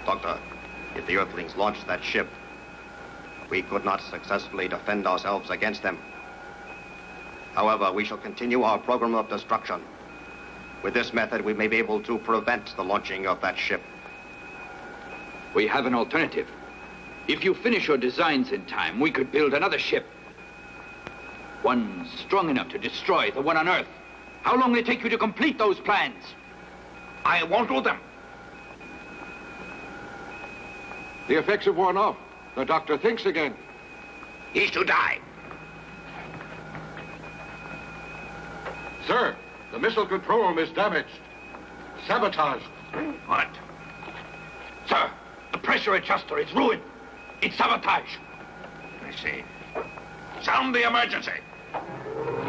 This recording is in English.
Doctor, if the Earthlings launched that ship, we could not successfully defend ourselves against them. However, we shall continue our program of destruction. With this method, we may be able to prevent the launching of that ship. We have an alternative. If you finish your designs in time, we could build another ship. One strong enough to destroy the one on Earth. How long will it take you to complete those plans? I won't do them. The effects have worn off. The doctor thinks again. He's to die. Sir, the missile control room is damaged. Sabotaged. What? Sir, the pressure adjuster is ruined. It's sabotage. I see. Sound the emergency.